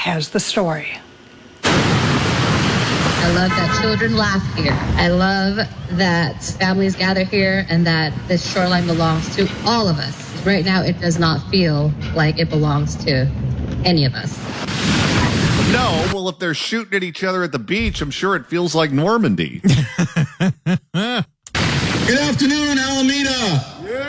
has the story. I love that children laugh here. I love that families gather here and that this shoreline belongs to all of us. Right now, it does not feel like it belongs to any of us. No, well, if they're shooting at each other at the beach, I'm sure it feels like Normandy. Good afternoon, Alameda.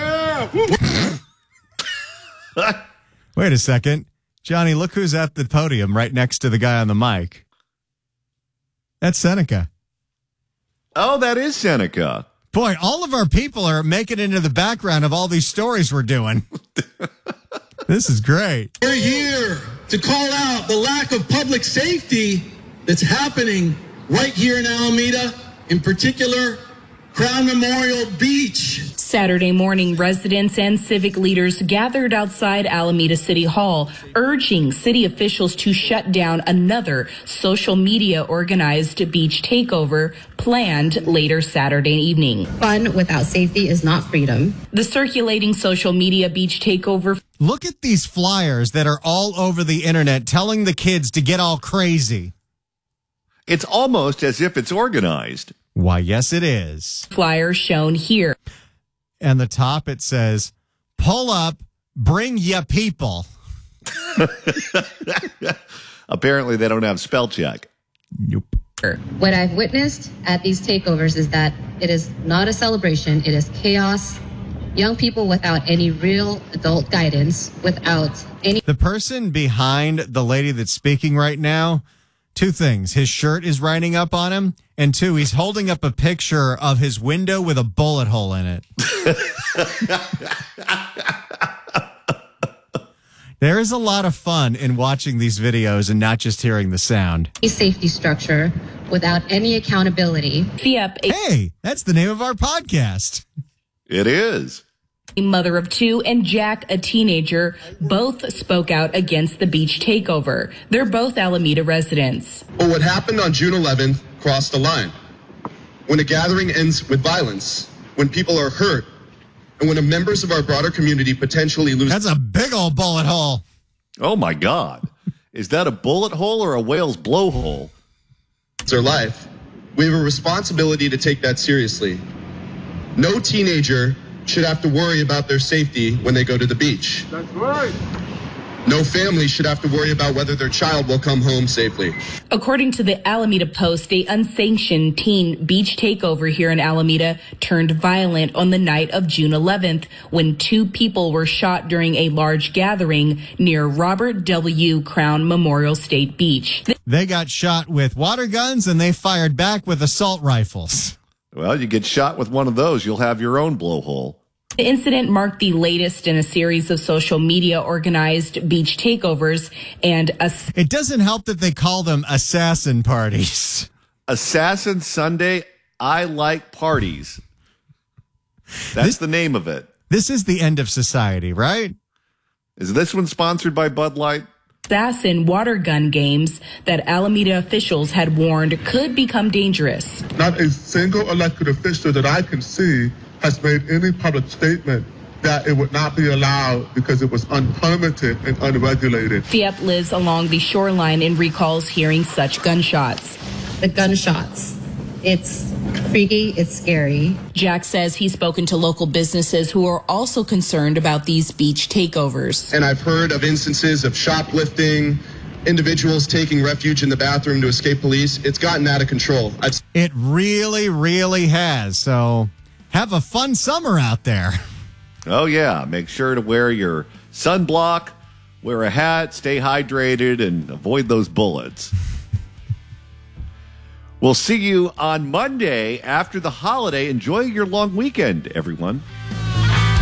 Yeah. Wait a second. Johnny, look who's at the podium right next to the guy on the mic. That's Seneca. Oh, that is Seneca. Boy, all of our people are making it into the background of all these stories we're doing. This is great. We're here to call out the lack of public safety that's happening right here in Alameda, in particular, Crown Memorial Beach. Saturday morning, residents and civic leaders gathered outside Alameda City Hall, urging city officials to shut down another social media organized beach takeover planned later Saturday evening. Fun without safety is not freedom. The circulating social media beach takeover. Look at these flyers that are all over the internet telling the kids to get all crazy. It's almost as if it's organized. Why, yes, it is. Flyer shown here. And the top, it says, pull up, bring ya people. Apparently, they don't have spell check. Nope. What I've witnessed at these takeovers is that it is not a celebration. It is chaos. Young people without any real adult guidance, without any... The person behind the lady that's speaking right now, two things. His shirt is riding up on him. And two, he's holding up a picture of his window with a bullet hole in it. There is a lot of fun in watching these videos and not just hearing the sound. Safety structure without any accountability. Hey, that's the name of our podcast. It is. A mother of two and Jack, a teenager, both spoke out against the beach takeover. They're both Alameda residents. But what happened on June 11th crossed the line. When a gathering ends with violence, when people are hurt, and when members of our broader community potentially lose... That's a big old bullet hole. Oh, my God. Is that a bullet hole or a whale's blowhole? ...their life, we have a responsibility to take that seriously. No teenager should have to worry about their safety when they go to the beach. That's right. No family should have to worry about whether their child will come home safely. According to the Alameda Post, a unsanctioned teen beach takeover here in Alameda turned violent on the night of June 11th when two people were shot during a large gathering near Robert W. Crown Memorial State Beach. They got shot with water guns and they fired back with assault rifles. Well, you get shot with one of those, you'll have your own blowhole. The incident marked the latest in a series of social media organized beach takeovers and it doesn't help that they call them assassin parties. Assassin Sunday, I like parties. That's the name of it. This is the end of society, right? Is this one sponsored by Bud Light? Assassin water gun games that Alameda officials had warned could become dangerous. Not a single elected official that I can see has made any public statement that it would not be allowed because it was unpermitted and unregulated. Fiep lives along the shoreline and recalls hearing such gunshots. The gunshots. It's freaky. It's scary. Jack says he's spoken to local businesses who are also concerned about these beach takeovers. And I've heard of instances of shoplifting, individuals taking refuge in the bathroom to escape police. It's gotten out of control. It really, really has. So have a fun summer out there. Oh, yeah. Make sure to wear your sunblock, wear a hat, stay hydrated, and avoid those bullets. We'll see you on Monday after the holiday. Enjoy your long weekend, everyone.